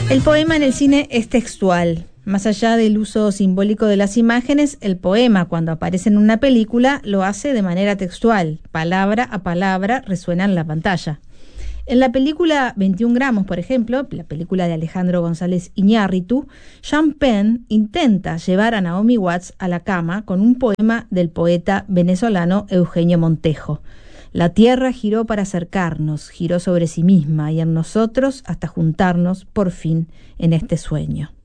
El poema en el cine es textual. Más allá del uso simbólico de las imágenes, el poema, cuando aparece en una película, lo hace de manera textual. Palabra a palabra resuena en la pantalla. En la película 21 gramos, por ejemplo, la película de Alejandro González Iñárritu, Sean Penn intenta llevar a Naomi Watts a la cama con un poema del poeta venezolano Eugenio Montejo. La tierra giró para acercarnos, giró sobre sí misma y en nosotros hasta juntarnos, por fin, en este sueño.